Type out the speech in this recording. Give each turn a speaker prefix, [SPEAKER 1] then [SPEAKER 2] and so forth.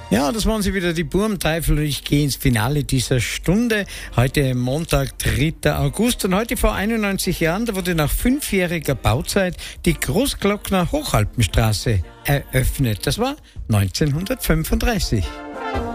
[SPEAKER 1] Ja, das waren sie wieder, die Burmteufel, und ich gehe ins Finale dieser Stunde. Heute Montag, 3. August, und heute vor 91 Jahren, da wurde nach 5-jähriger Bauzeit die Großglockner Hochalpenstraße eröffnet. Das war 1935.